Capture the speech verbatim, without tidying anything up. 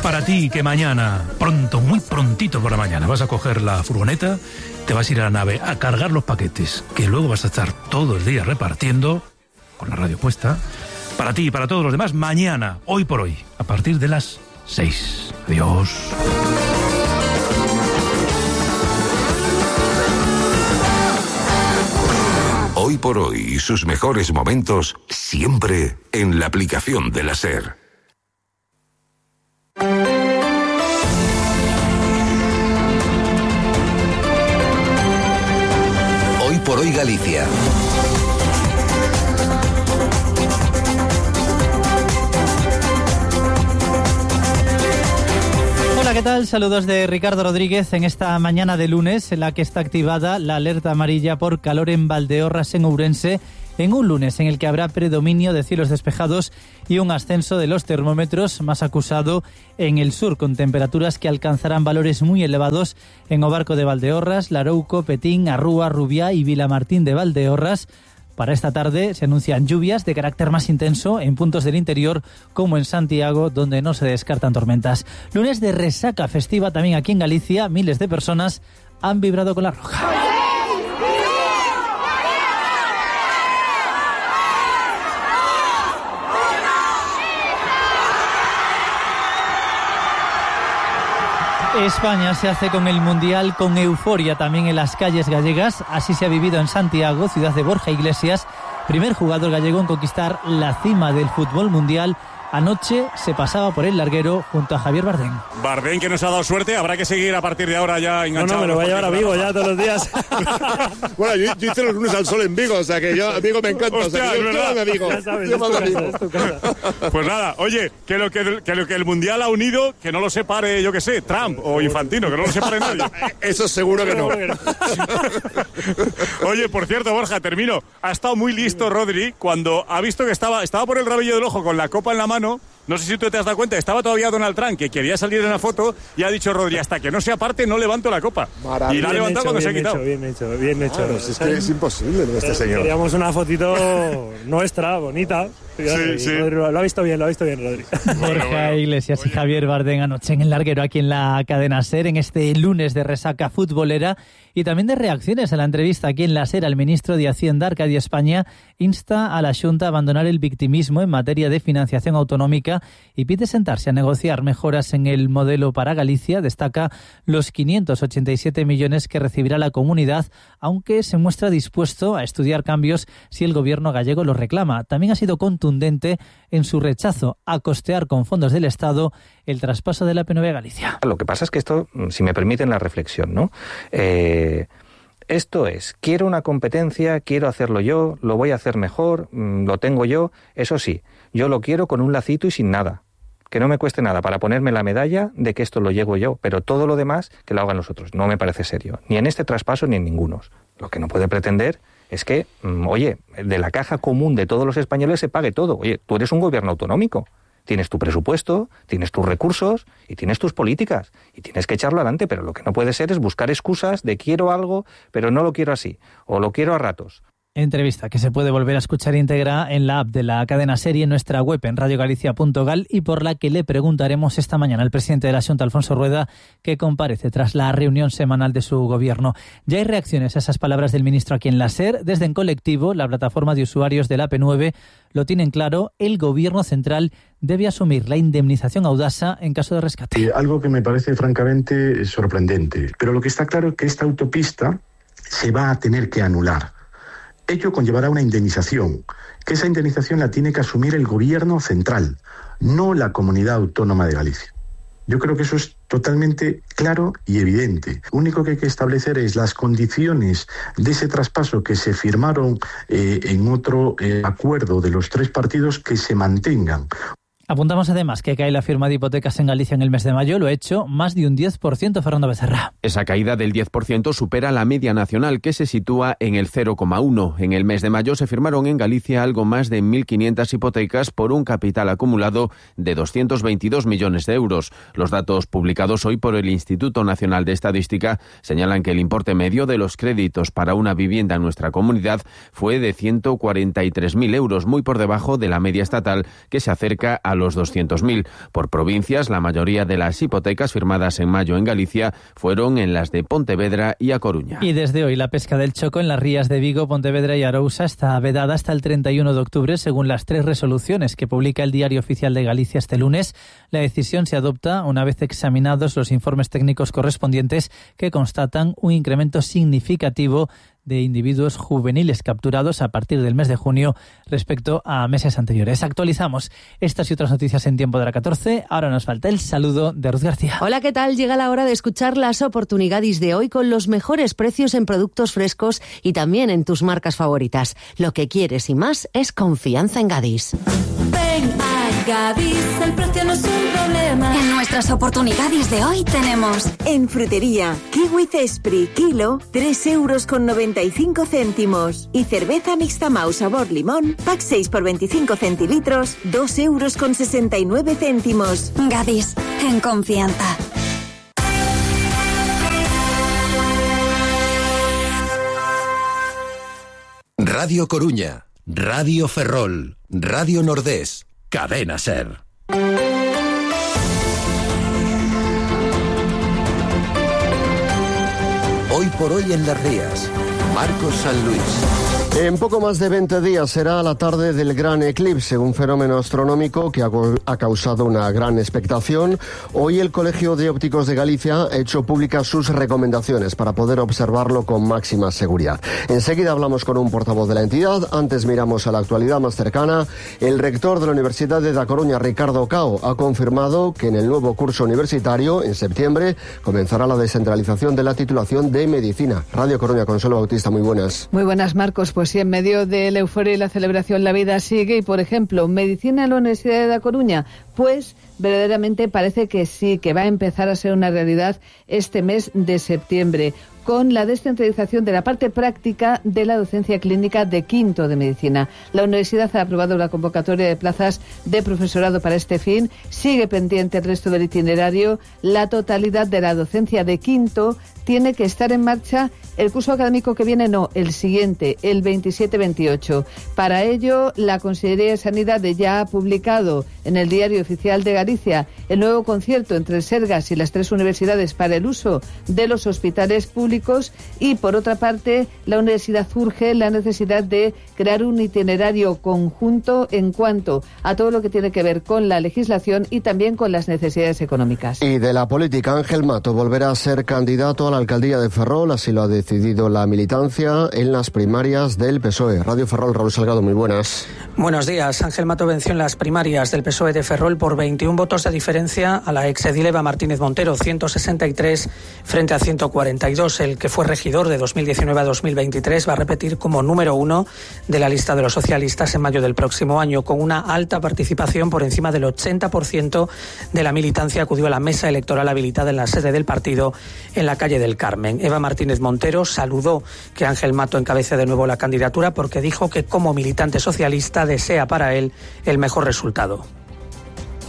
para ti que mañana, pronto, muy prontito por la mañana, vas a coger la furgoneta, te vas a ir a la nave a cargar los paquetes, que luego vas a estar todo el día repartiendo, con la radio puesta, para ti y para todos los demás, mañana, hoy por hoy, a partir de las seis. Adiós. Hoy por hoy y sus mejores momentos siempre en la aplicación de la SER. Hoy por hoy Galicia. Hola, ¿qué tal? Saludos de Ricardo Rodríguez en esta mañana de lunes en la que está activada la alerta amarilla por calor en Valdeorras, en Ourense, en un lunes en el que habrá predominio de cielos despejados y un ascenso de los termómetros más acusado en el sur, con temperaturas que alcanzarán valores muy elevados en Obarco de Valdeorras, Larouco, Petín, Arrúa, Rubiá y Vilamartín de Valdeorras. Para esta tarde se anuncian lluvias de carácter más intenso en puntos del interior como en Santiago, donde no se descartan tormentas. Lunes de resaca festiva también aquí en Galicia. Miles de personas han vibrado con la roja. España se hace con el Mundial con euforia también en las calles gallegas. Así se ha vivido en Santiago, ciudad de Borja Iglesias, primer jugador gallego en conquistar la cima del fútbol mundial. Anoche se pasaba por el larguero junto a Javier Bardem. Bardem, que nos ha dado suerte, habrá que seguir a partir de ahora ya enganchado. No, no, me lo voy a llevar a Vigo ya todos los días. Bueno, yo, yo hice los lunes al sol en Vigo, o sea que yo, a Vigo me encanta. Hostia, o sea que yo, yo me Vigo. Ya sabes, yo es tu me casa, Vigo. es tu casa. Pues nada, oye, que lo que, que lo que el Mundial ha unido, que no lo separe, yo que sé, Trump o Infantino, que no lo separe nadie. Eso seguro que no. Oye, por cierto, Borja, termino. Ha estado muy listo Rodri cuando ha visto que estaba, estaba por el rabillo del ojo con la copa en la mano. No sé si tú te has dado cuenta, estaba todavía Donald Trump, que quería salir en la foto, y ha dicho Rodri, hasta que no se aparte no levanto la copa. Maravilla. Y la ha levantado cuando se ha quitado. Bien hecho, bien hecho, bien hecho. Es que es imposible de este señor. Queríamos una fotito nuestra, bonita. Sí, sí. Lo ha visto bien, lo ha visto bien, Rodri. Borja Iglesias y Javier Bardem anoche en el larguero aquí en la cadena SER en este lunes de resaca futbolera y también de reacciones a la entrevista aquí en la SER. Al ministro de Hacienda, Arcadio España, insta a la Xunta a abandonar el victimismo en materia de financiación autonómica y pide sentarse a negociar mejoras en el modelo para Galicia. Destaca los quinientos ochenta y siete millones que recibirá la comunidad, aunque se muestra dispuesto a estudiar cambios si el gobierno gallego los reclama. También ha sido contundente en su rechazo a costear con fondos del Estado el traspaso de la P N V a Galicia. Lo que pasa es que esto, si me permiten la reflexión, ¿no? Eh, esto es, quiero una competencia, quiero hacerlo yo, lo voy a hacer mejor, lo tengo yo, eso sí, yo lo quiero con un lacito y sin nada. Que no me cueste nada para ponerme la medalla de que esto lo llevo yo, pero todo lo demás que lo hagan los otros. No me parece serio, ni en este traspaso ni en ninguno. Lo que no puede pretender es que, oye, de la caja común de todos los españoles se pague todo. Oye, tú eres un gobierno autonómico, tienes tu presupuesto, tienes tus recursos y tienes tus políticas y tienes que echarlo adelante, pero lo que no puede ser es buscar excusas de quiero algo, pero no lo quiero así, o lo quiero a ratos. Entrevista que se puede volver a escuchar íntegra en la app de la cadena SER y en nuestra web en radiogalicia punto gal y por la que le preguntaremos esta mañana al presidente de la Xunta, Alfonso Rueda, que comparece tras la reunión semanal de su gobierno. Ya hay reacciones a esas palabras del ministro aquí en la SER. Desde En Colectivo, la plataforma de usuarios de la P nueve, lo tienen claro, el gobierno central debe asumir la indemnización a Audasa en caso de rescate. Eh, algo que me parece francamente sorprendente, pero lo que está claro es que esta autopista se va a tener que anular. Ello conllevará una indemnización, que esa indemnización la tiene que asumir el gobierno central, no la comunidad autónoma de Galicia. Yo creo que eso es totalmente claro y evidente. Lo único que hay que establecer es las condiciones de ese traspaso que se firmaron eh, en otro eh, acuerdo de los tres partidos que se mantengan. Apuntamos además que cae la firma de hipotecas en Galicia en el mes de mayo, lo ha hecho más de un diez por ciento, Fernando Becerra. Esa caída del diez por ciento supera la media nacional, que se sitúa en el cero coma uno. En el mes de mayo se firmaron en Galicia algo más de mil quinientas hipotecas por un capital acumulado de doscientos veintidós millones de euros. Los datos publicados hoy por el Instituto Nacional de Estadística señalan que el importe medio de los créditos para una vivienda en nuestra comunidad fue de ciento cuarenta y tres mil euros, muy por debajo de la media estatal, que se acerca a los los doscientos mil. Por provincias, la mayoría de las hipotecas firmadas en mayo en Galicia fueron en las de Pontevedra y A Coruña. Y desde hoy la pesca del choco en las rías de Vigo, Pontevedra y Arousa está vedada hasta el treinta y uno de octubre, según las tres resoluciones que publica el Diario Oficial de Galicia este lunes. La decisión se adopta una vez examinados los informes técnicos correspondientes que constatan un incremento significativo de individuos juveniles capturados a partir del mes de junio respecto a meses anteriores. Actualizamos estas y otras noticias en tiempo de la catorce. Ahora nos falta el saludo de Ruth García. Hola, ¿qué tal? Llega la hora de escuchar las oportunidades de hoy con los mejores precios en productos frescos y también en tus marcas favoritas. Lo que quieres y más es confianza en Gadis. Ven a Gadis, el precio no es un problema. En nuestras oportunidades de hoy tenemos en frutería, kiwi Cespri, kilo, tres euros con noventa y cinco céntimos. Y cerveza mixta Mau sabor limón, pack seis por veinticinco centilitros, dos euros con sesenta y nueve céntimos. Gadis, en confianza. Radio Coruña, Radio Ferrol, Radio Nordés, Cadena Ser. Hoy por hoy en Las Rías, Marcos San Luis. En poco más de veinte días será la tarde del gran eclipse, un fenómeno astronómico que ha causado una gran expectación. Hoy el Colegio de Ópticos de Galicia ha hecho públicas sus recomendaciones para poder observarlo con máxima seguridad. Enseguida hablamos con un portavoz de la entidad. Antes miramos a la actualidad más cercana. El rector de la Universidad de Da Coruña, Ricardo Cao, ha confirmado que en el nuevo curso universitario, en septiembre, comenzará la descentralización de la titulación de Medicina. Radio Coruña, Consuelo Bautista, muy buenas. Muy buenas, Marcos. Pues sí, en medio de la euforia y la celebración la vida sigue y, por ejemplo, medicina en la Universidad de Da Coruña, pues verdaderamente parece que sí, que va a empezar a ser una realidad este mes de septiembre, con la descentralización de la parte práctica de la docencia clínica de quinto de medicina. La universidad ha aprobado la convocatoria de plazas de profesorado para este fin. Sigue pendiente el resto del itinerario. La totalidad de la docencia de quinto tiene que estar en marcha el curso académico que viene, no, el siguiente, el veintisiete veintiocho. Para ello, la Consellería de Sanidad ya ha publicado en el Diario Oficial de Galicia el nuevo concierto entre el Sergas y las tres universidades para el uso de los hospitales públicos y, por otra parte, la universidad urge la necesidad de crear un itinerario conjunto en cuanto a todo lo que tiene que ver con la legislación y también con las necesidades económicas. Y de la política, Ángel Mato volverá a ser candidato a la alcaldía de Ferrol, así lo ha decidido la militancia en las primarias del P S O E. Radio Ferrol, Raúl Salgado, muy buenas. Buenos días. Ángel Mato venció en las primarias del P S O E de Ferrol por veintiún votos de diferencia a la exedil Eva Martínez Montero, ciento sesenta y tres frente a ciento cuarenta y dos. El que fue regidor de dos mil diecinueve a dos mil veintitrés va a repetir como número uno de la lista de los socialistas en mayo del próximo año, con una alta participación por encima del ochenta por ciento de la militancia acudió a la mesa electoral habilitada en la sede del partido en la calle del Carmen. Eva Martínez Montero saludó que Ángel Mato encabece de nuevo la candidatura porque dijo que como militante socialista desea para él el mejor resultado.